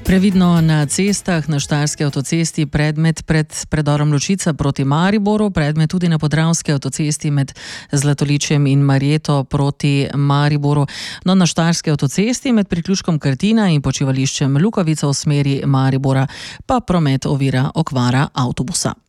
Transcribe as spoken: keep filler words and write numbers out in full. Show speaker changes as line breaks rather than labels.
Previdno na cestah, na Štajerski avtocesti predmet pred predorom Ločica proti Mariboru, predmet tudi na Podravski avtocesti med Zlatoličjem in Marjeto proti Mariboru. No, na Štajerski avtocesti med priključkom Krtina in počivališčem Lukavica v smeri Maribora pa promet ovira okvara avtobusa.